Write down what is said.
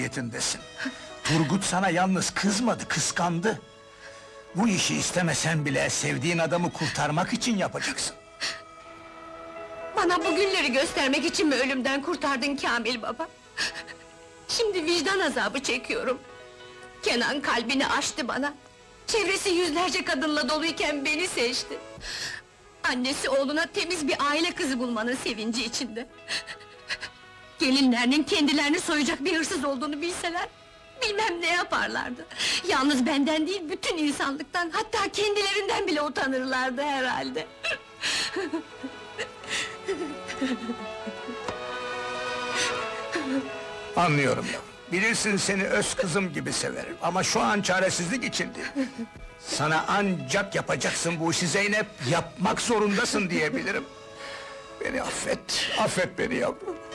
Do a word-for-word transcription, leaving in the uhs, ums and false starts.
mecburiyetindesin. Turgut sana yalnız kızmadı, kıskandı. Bu işi istemesen bile sevdiğin adamı kurtarmak için yapacaksın. Bana bu günleri göstermek için mi ölümden kurtardın Kamil baba? Şimdi vicdan azabı çekiyorum. Kenan kalbini açtı bana. Çevresi yüzlerce kadınla doluyken beni seçti. Annesi oğluna temiz bir aile kızı bulmanın sevinci içinde. Gelinlerinin kendilerini soyacak bir hırsız olduğunu bilseler... ...bilmem ne yaparlardı. Yalnız benden değil, bütün insanlıktan, hatta kendilerinden bile utanırlardı herhalde. Anlıyorum yavrum. Bilirsin seni öz kızım gibi severim ama şu an çaresizlik içindeyim. Sana ancak yapacaksın bu işi Zeynep, yapmak zorundasın diyebilirim. Beni affet, affet beni yavrum.